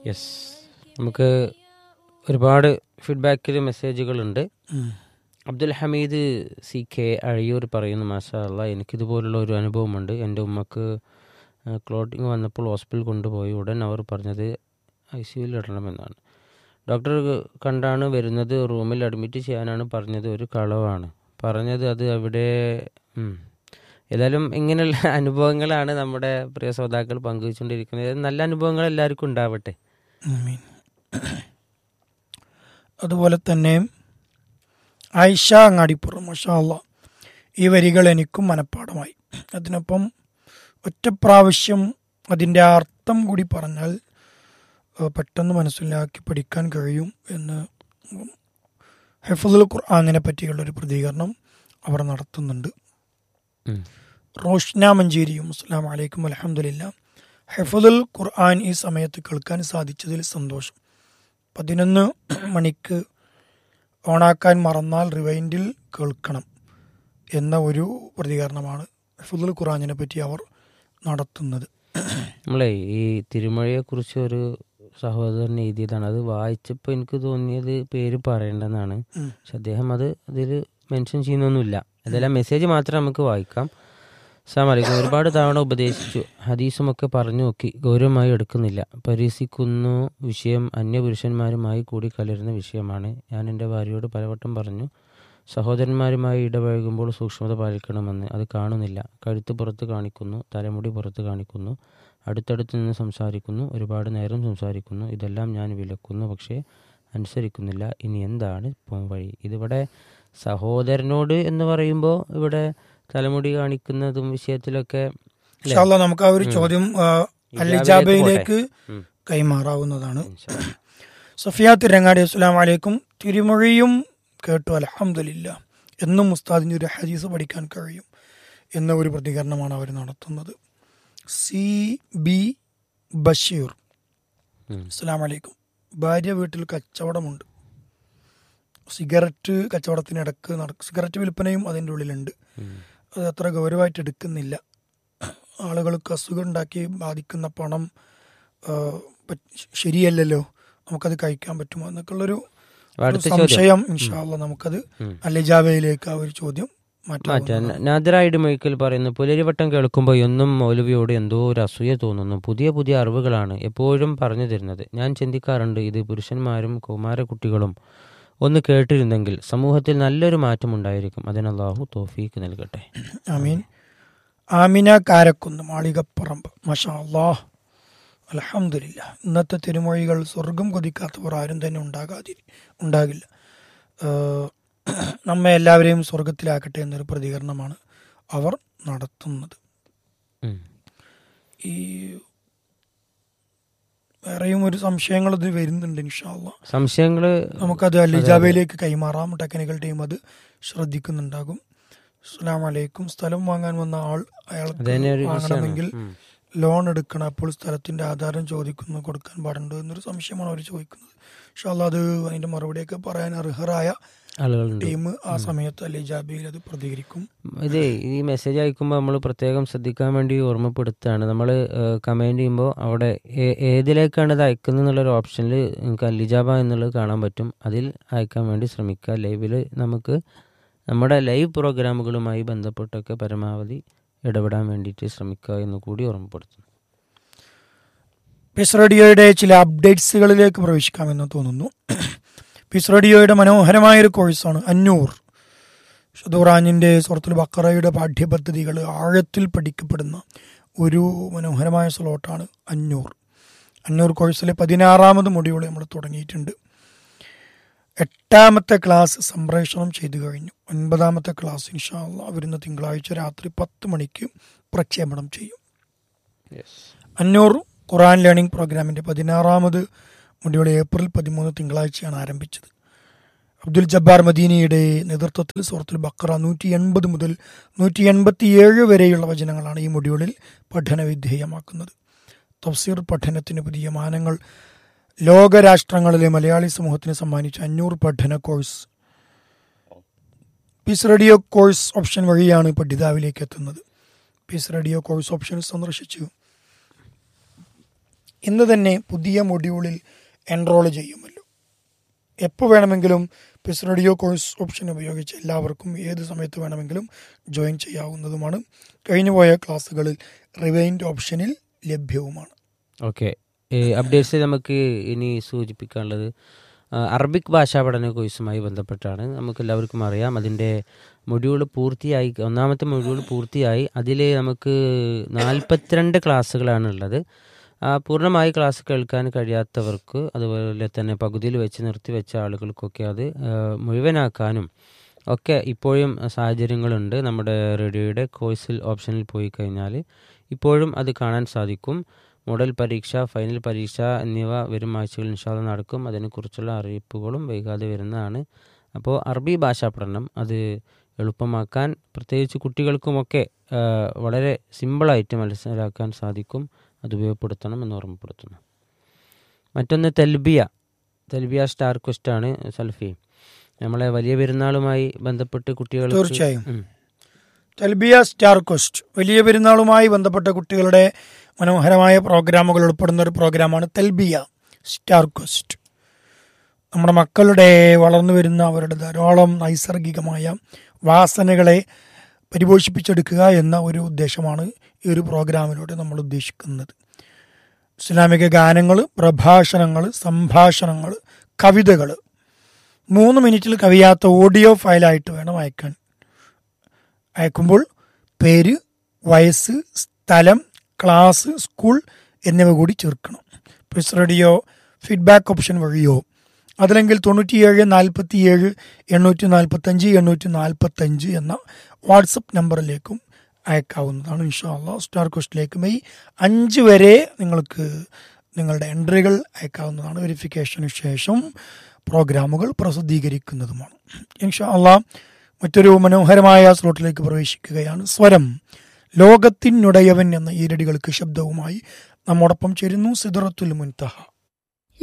Yes, നമുക്ക് ഒരുപാട് ഫീഡ്ബാക്കിൽ മെസ്സേജുകളുണ്ട്. അബ്ദുൽ ഹമീദ് സി കെ അഴിയൂർ പറയുന്നു, മാഷാ അല്ലാ, എനിക്കിതുപോലുള്ള ഒരു അനുഭവമുണ്ട്. എൻ്റെ ഉമ്മക്ക് ക്ലോട്ടിങ് വന്നപ്പോൾ ഹോസ്പിറ്റലിൽ കൊണ്ടുപോയി. ഉടൻ അവർ പറഞ്ഞത് ICUവിൽ ഇടണമെന്നാണ്. ഡോക്ടർ കണ്ടാണ് വരുന്നത്. റൂമിൽ അഡ്മിറ്റ് ചെയ്യാനാണ് പറഞ്ഞത്. ഒരു കളവാണ് പറഞ്ഞത്. അത് അവിടെ ഏതായാലും ഇങ്ങനെയുള്ള അനുഭവങ്ങളാണ് നമ്മുടെ പ്രിയ ശ്രോതാക്കൾ പങ്കുവച്ചുകൊണ്ടിരിക്കുന്നത്. നല്ല അനുഭവങ്ങൾ എല്ലാവർക്കും ഉണ്ടാവട്ടെ. അതുപോലെ തന്നെ ആയിഷ അങ്ങാടിപ്പുറം, മാഷാ അല്ലാ, ഈ വരികൾ എനിക്കും മനഃപ്പാടമായി. അതിനൊപ്പം ഒറ്റ പ്രാവശ്യം അതിൻ്റെ അർത്ഥം കൂടി പറഞ്ഞാൽ പെട്ടെന്ന് മനസ്സിലാക്കി പഠിക്കാൻ കഴിയും എന്ന് ഹിഫ്ളുൽ ഖുർആനിനെ പറ്റിയുള്ളൊരു പ്രതികരണം അവർ നടത്തുന്നുണ്ട്. റോഷ്ന മഞ്ചേരിയും അസ്സലാമു അലൈക്കും അൽഹംദുലില്ലാ, ഹിഫ്ളുൽ ഖുർആൻ ഈ സമയത്ത് കേൾക്കാൻ സാധിച്ചതിൽ സന്തോഷം. 11 മണിക്ക് ഓണാക്കാൻ മറന്നാൽ റിവൈൻഡിൽ കേൾക്കണം എന്ന ഒരു പ്രതികരണമാണ് ഹിഫ്ളുൽ ഖുർആനിനെ പറ്റി അവർ നടത്തുന്നത്. നമ്മളെ ഈ തിരുമഴയെക്കുറിച്ച് ഒരു സഹോദരൻ എഴുതിയതാണ്. അത് വായിച്ചപ്പോൾ എനിക്ക് തോന്നിയത് പേര് പറയേണ്ടെന്നാണ്. പക്ഷെ അദ്ദേഹം അതിൽ മെൻഷൻ ചെയ്യുന്നൊന്നുമില്ല. അതെല്ലാം മെസ്സേജ് മാത്രം നമുക്ക് വായിക്കാം. അസ്സലാമു അലൈക്കും. ഒരുപാട് തവണ ഉപദേശിച്ചു, ഹദീസുമൊക്കെ പറഞ്ഞു നോക്കി, ഗൗരവമായി എടുക്കുന്നില്ല. പരിഹസിക്കുന്നു വിഷയം അന്യപുരുഷന്മാരുമായി കൂടി കലരുന്ന വിഷയമാണ്. ഞാൻ എൻ്റെ ഭാര്യയോട് പലവട്ടം പറഞ്ഞു, സഹോദരന്മാരുമായി ഇടപഴകുമ്പോൾ സൂക്ഷ്മത പാലിക്കണമെന്ന്. അത് കാണുന്നില്ല. കഴുത്ത് പുറത്ത് കാണിക്കുന്നു, തലമുടി പുറത്ത് കാണിക്കുന്നു, അടുത്തടുത്ത് നിന്ന് സംസാരിക്കുന്നു, ഒരുപാട് നേരം സംസാരിക്കുന്നു. ഇതെല്ലാം ഞാൻ വിലക്കുന്നു, പക്ഷേ അനുസരിക്കുന്നില്ല. ഇനി എന്താണ് പോംവഴി? ഇതിവിടെ സഹോദരനോട് എന്ന് പറയുമ്പോൾ ഇവിടെ തലമുടി കാണിക്കുന്നതും വിഷയത്തിലൊക്കെ നമുക്ക് ആ ഒരു ചോദ്യം അൽ-ഇജാബയിലേക്ക് കൈമാറാവുന്നതാണ്. സഫിയ തിരങ്ങാടി, അസ്സലാമു അലൈക്കും. തിരുമൊഴിയും കേട്ടു, അൽഹംദുലില്ലാ, എന്നും ഉസ്താദിൻ്റെ ഒരു ഹദീസ് പഠിക്കാൻ കഴിയും എന്ന ഒരു പ്രതികരണമാണ് അവർ നടത്തുന്നത്. CB ബഷീർ, അസ്സലാമു അലൈക്കും. ഭാര്യ വീട്ടിൽ കച്ചവടമുണ്ട്. സിഗരറ്റ് കച്ചവടത്തിനിടക്ക് സിഗരറ്റ് വിൽപ്പനയും അതിൻ്റെ ഉള്ളിലുണ്ട്. അത് അത്ര ഗൗരവമായിട്ട് എടുക്കുന്നില്ല. ആളുകൾക്ക് അസുഖം ഉണ്ടാക്കി ബാധിക്കുന്ന പണം ശരിയല്ലല്ലോ, നമുക്കത് കഴിക്കാൻ പറ്റുമോ എന്നൊക്കെയുള്ളൊരു സംശയം. ഇൻഷാ അല്ലാഹ് നമുക്കത് അൽ-ഇജാബയിലേക്ക് ആ ഒരു ചോദ്യം മാറ്റാം. നാദിറായിട്ട് മൊയ്ക്കൽ പറയുന്നു, പുലരിവട്ടം കേൾക്കുമ്പോൾ എന്നും മൗലവിയോട് എന്തോ ഒരു അസൂയ തോന്നുന്നു. പുതിയ പുതിയ അറിവുകളാണ് എപ്പോഴും പറഞ്ഞു തരുന്നത്. ഞാൻ ചിന്തിക്കാറുണ്ട്, ഇത് പുരുഷന്മാരും കൗമാരക്കുട്ടികളും ഒന്ന് കേട്ടിരുന്നെങ്കിൽ സമൂഹത്തിൽ നല്ലൊരു മാറ്റം ഉണ്ടായിരിക്കും. അതിന് അല്ലാഹു തൗഫീഖ് നൽകട്ടെ. ആമീൻ. ആമിന കാരക്കുന്ന്, മാളികപ്പറമ്പ്, മാഷാ അല്ലാഹ്, അൽഹംദുലില്ലാ. ഇന്നത്തെ തിരുമൊഴികൾ സ്വർഗം കൊതിക്കാത്തവർ ആരും തന്നെ ഉണ്ടാകില്ല. നമ്മെ എല്ലാവരെയും സ്വർഗത്തിലാക്കട്ടെ എന്നൊരു പ്രതികരണമാണ് അവർ നടത്തുന്നത്. ഈ വേറെയും ഒരു സംശയങ്ങൾ ഇത് വരുന്നുണ്ട്. ഇൻഷാ അല്ലാഹ് സംശയങ്ങൾ നമുക്കത് അൽ-ഇജാബയിലേക്ക് കൈമാറാം. ടെക്നിക്കൽ ടീം അത് ശ്രദ്ധിക്കുന്നുണ്ടാകും. അസ്സലാമു അലൈക്കും. സ്ഥലം വാങ്ങാൻ വന്ന അയാൾക്ക് വാങ്ങണമെങ്കിൽ ലോൺ എടുക്കണം. അപ്പോൾ സ്ഥലത്തിന്റെ ആധാരം കൊടുക്കാൻ പാടുണ്ടോ എന്നൊരു സംശയമാണ് അവർ ചോദിക്കുന്നത്. ഇൻഷാ അല്ലാഹ് അത് അതിന്റെ മറുപടിയൊക്കെ പറയാൻ അർഹരായ ടീം ആ സമയത്ത് അൽ-ഇജാബയിൽ അത് പ്രതികരിക്കും. ഇത് ഈ മെസ്സേജ് അയക്കുമ്പോൾ നമ്മൾ പ്രത്യേകം ശ്രദ്ധിക്കാൻ വേണ്ടി ഓർമ്മപ്പെടുത്തുകയാണ്. നമ്മൾ കമൻറ്റ് ചെയ്യുമ്പോൾ അവിടെ ഏതിലേക്കാണ് ഇത് അയക്കുന്നത് എന്നുള്ളൊരു ഓപ്ഷനിൽ നിങ്ങൾക്ക് അൽ-ഇജാബ എന്നുള്ളത് കാണാൻ പറ്റും. അതിൽ അയക്കാൻ വേണ്ടി ശ്രമിക്കുക. ലൈവിൽ നമുക്ക് നമ്മുടെ ലൈവ് പ്രോഗ്രാമുകളുമായി ബന്ധപ്പെട്ടൊക്കെ പരമാവധി ഇടപെടാൻ വേണ്ടിയിട്ട് ശ്രമിക്കുക എന്ന് കൂടി ഓർമ്മപ്പെടുത്തുന്നു. പീസ് റേഡിയോയുടെ ചില അപ്ഡേറ്റ്സുകളിലേക്ക് പ്രവേശിക്കാമെന്ന് തോന്നുന്നു. പീസ് റേഡിയോയുടെ മനോഹരമായൊരു കോഴ്സാണ് അന്നൂർ. ഖുർആനിൻ്റെ സൂറത്തുൽ ബഖറയുടെ പാഠ്യപദ്ധതികൾ ആഴത്തിൽ പഠിക്കപ്പെടുന്ന ഒരു മനോഹരമായ സ്ലോട്ടാണ് അന്നൂർ. അന്നൂർ കോഴ്സിലെ 16ാമത് മൊഡ്യൂൾ നമ്മൾ തുടങ്ങിയിട്ടുണ്ട്. 8ാമത്തെ ക്ലാസ് സംപ്രേഷണം ചെയ്തു കഴിഞ്ഞു. 9ാമത്തെ ക്ലാസ് ഇൻഷാ അല്ലാഹ് വരുന്ന തിങ്കളാഴ്ച രാത്രി 10 മണിക്ക് പ്രക്ഷേപണം ചെയ്യും. അന്നൂർ ഖുർആൻ ലേണിംഗ് പ്രോഗ്രാമിൻ്റെ 16ാമത് മൊഡ്യൂൾ ഏപ്രിൽ 13 തിങ്കളാഴ്ചയാണ് ആരംഭിച്ചത്. അബ്ദുൽ ജബ്ബാർ മദീനിയുടെ നേതൃത്വത്തിൽ സൂറത്തുൽ ബഖറ 180 മുതൽ 187 വരെയുള്ള വചനങ്ങളാണ് ഈ മൊഡ്യൂളിൽ പഠനവിധേയമാക്കുന്നത്. തഫ്സീർ പഠനത്തിന് പുതിയ മാനങ്ങൾ ലോകരാഷ്ട്രങ്ങളിലെ മലയാളി സമൂഹത്തിന് സമ്മാനിച്ച അന്നൂർ പഠന course piece radio course option വഴിയാണ് പഠിതാവിലേക്ക് എത്തുന്നത്. പീസ് റേഡിയോ കോഴ്സ് ഓപ്ഷൻ സന്ദർശിച്ചു ഇന്ന് തന്നെ പുതിയ മൊഡ്യൂളിൽ എൻറോൾ ചെയ്യുമല്ലോ. എപ്പോൾ വേണമെങ്കിലും പീസ് റേഡിയോ കോഴ്സ് ഓപ്ഷൻ ഉപയോഗിച്ച് എല്ലാവർക്കും ഏത് സമയത്ത് വേണമെങ്കിലും ജോയിൻ ചെയ്യാവുന്നതുമാണ്. കഴിഞ്ഞുപോയ ക്ലാസ്സുകളിൽ റിവൈൻഡ് ഓപ്ഷനിൽ ലഭ്യവുമാണ്. ഓക്കെ, അപ്ഡേറ്റ്സ് നമുക്ക് ഇനി സൂചിപ്പിക്കാനുള്ളത് അറബിക് ഭാഷാ പഠന കോഴ്സുമായി ബന്ധപ്പെട്ടാണ്. നമുക്ക് എല്ലാവർക്കും അറിയാം അതിൻ്റെ മൊഡ്യൂൾ പൂർത്തിയായി, ഒന്നാമത്തെ മൊഡ്യൂൾ പൂർത്തിയായി. അതിൽ നമുക്ക് 42 ക്ലാസ്സുകളാണ് ഉള്ളത്. പൂർണ്ണമായി ക്ലാസ് കേൾക്കാൻ കഴിയാത്തവർക്ക്, അതുപോലെ തന്നെ പകുതിയിൽ വെച്ച് നിർത്തിവെച്ച ആളുകൾക്കൊക്കെ അത് മുഴുവനാക്കാനും ഒക്കെ ഇപ്പോഴും സാഹചര്യങ്ങളുണ്ട്. നമ്മുടെ റേഡിയോയുടെ കോഴ്സിൽ ഓപ്ഷനിൽ പോയി കഴിഞ്ഞാൽ ഇപ്പോഴും അത് കാണാൻ സാധിക്കും. മോഡൽ പരീക്ഷ, ഫൈനൽ പരീക്ഷ എന്നിവ വരും ആഴ്ചകളിൽ ഇൻഷാ അല്ലാഹ് നടക്കും. അതിനെക്കുറിച്ചുള്ള അറിയിപ്പുകളും വൈകാതെ വരുന്നതാണ്. അപ്പോൾ അറബി ഭാഷാ പഠനം അത് എളുപ്പമാക്കാൻ, പ്രത്യേകിച്ച് കുട്ടികൾക്കുമൊക്കെ വളരെ സിമ്പിളായിട്ട് മനസ്സിലാക്കാൻ സാധിക്കും. അത് ഉപയോഗപ്പെടുത്തണം എന്ന് ഓർമ്മപ്പെടുത്തുന്നു. മറ്റൊന്ന് തെൽബിയ സ്റ്റാർ ക്വസ്റ്റാണ് സൽഫി. നമ്മളെ വലിയ പെരുന്നാളുമായി ബന്ധപ്പെട്ട് കുട്ടികൾ തീർച്ചയായും തെൽബിയ സ്റ്റാർ ക്വസ്റ്റ് വലിയ പെരുന്നാളുമായി ബന്ധപ്പെട്ട കുട്ടികളുടെ മനോഹരമായ പ്രോഗ്രാമുകൾ ഉൾപ്പെടുന്ന ഒരു പ്രോഗ്രാമാണ് തെൽബിയ സ്റ്റാർ ക്വസ്റ്റ്. നമ്മുടെ മക്കളുടെ വളർന്നു വരുന്ന അവരുടെ ധാരാളം നൈസർഗികമായ വാസനകളെ പരിപോഷിപ്പിച്ചെടുക്കുക എന്ന ഒരു ഉദ്ദേശമാണ് ഈ ഒരു പ്രോഗ്രാമിലൂടെ നമ്മൾ ഉദ്ദേശിക്കുന്നത്. ഇസ്ലാമിക ഗാനങ്ങൾ, പ്രഭാഷണങ്ങൾ, സംഭാഷണങ്ങൾ, കവിതകൾ 3 മിനിറ്റിൽ കവിയാത്ത ഓഡിയോ ഫയലായിട്ട് വേണം അയക്കാൻ. അയക്കുമ്പോൾ പേര്, വയസ്സ്, സ്ഥലം, ക്ലാസ്, സ്കൂൾ എന്നിവ കൂടി ചേർക്കണം. പീസ് റേഡിയോ ഫീഡ്ബാക്ക് ഓപ്ഷൻ വഴിയോ അതല്ലെങ്കിൽ 97 47 845 845 എന്ന വാട്സപ്പ് നമ്പറിലേക്കും അയക്കാവുന്നതാണ്. ഇൻഷാ അല്ലാഹ് സ്റ്റാർ ക്വസ്റ്റിലേക്ക് മെയ് 5 വരെ നിങ്ങൾക്ക് നിങ്ങളുടെ എൻട്രികൾ അയക്കാവുന്നതാണ്. വെരിഫിക്കേഷന് ശേഷം പ്രോഗ്രാമുകൾ പ്രസിദ്ധീകരിക്കുന്നതുമാണ്. ഇൻഷാ അല്ലാഹ് മറ്റൊരു മനോഹരമായ സ്ലോട്ടിലേക്ക് പ്രവേശിക്കുകയാണ്. സ്വരം ലോകത്തിനുടയവൻ എന്ന ഈരടികൾക്ക് ശബ്ദവുമായി നമ്മോടൊപ്പം ചേരുന്നു സിദ്റത്തുൽ മുൻതഹ.